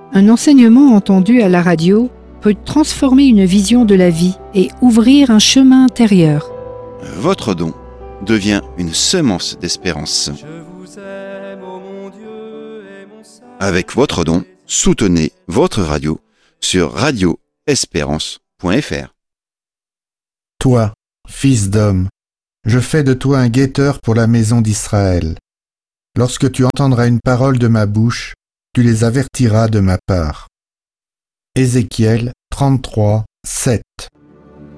Un enseignement entendu à la radio peut transformer une vision de la vie et ouvrir un chemin intérieur. Votre don devient une semence d'espérance. Avec votre don, soutenez votre radio sur radioespérance.fr. Toi, fils d'homme, je fais de toi un guetteur pour la maison d'Israël. Lorsque tu entendras une parole de ma bouche, tu les avertiras de ma part. Ézéchiel 33, 7.